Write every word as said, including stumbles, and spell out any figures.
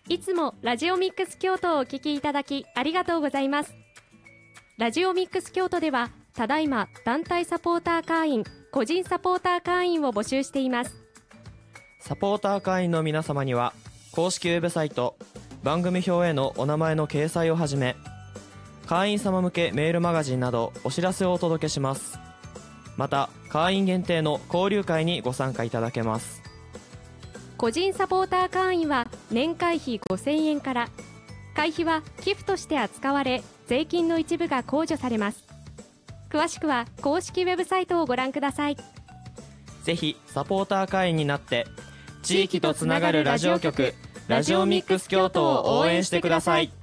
いつもラジオミックス京都をお聞きいただきありがとうございます。ラジオミックス京都ではただいま団体サポーター会員、個人サポーター会員を募集しています。 サポーター会員の皆様には公式ウェブサイト、番組表へのお名前の掲載をはじめ、会員様向けメールマガジンなどお知らせをお届けします。また会員限定の交流会にご参加いただけます。 個人サポーター会員は年会費ごせんえんから、会費は寄付として扱われ、税金の一部が控除されます。詳しくは公式ウェブサイトをご覧ください。 ぜひサポーター会員になって地域とつながるラジオ局、ラジオミックス京都を応援してください。